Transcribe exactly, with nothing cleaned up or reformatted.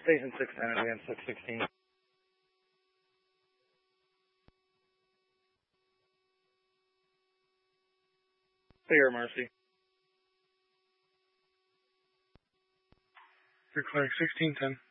Station six ten, again, six sixteen. Clear, Marcy. You're clear, sixteen ten.